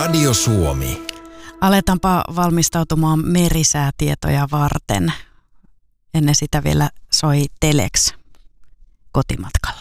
Radio Suomi. Aletaanpa valmistautumaan merisäätietoja varten. Ennen sitä vielä soi Telex kotimatkalla.